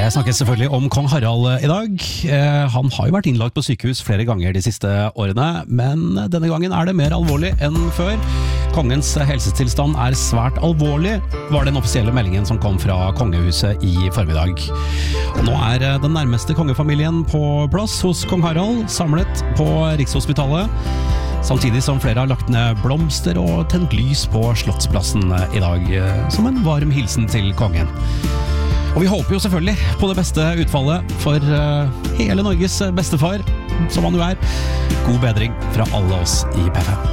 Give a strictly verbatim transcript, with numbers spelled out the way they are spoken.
Det snakkes selvfølgelig om kong Harald i dag. Han har jo vært innlagt på sykehus flere ganger de siste årene, men denne gangen er det mer alvorlig enn før. Kongens helsetilstand er svært alvorlig, var den offisielle meldingen som kom fra kongehuset i formiddag. Og nå er den nærmeste kongefamilien på plass hos kong Harald, samlet på Rikshospitalet, samtidig som flere har lagt ned blomster og tent lys på Slottsplassen i dag, som en varm hilsen til kongen. Og vi håper jo selvfølgelig på det beste utfallet for hele Norges bestefar, som han jo er. God bedring fra alle oss i P fem.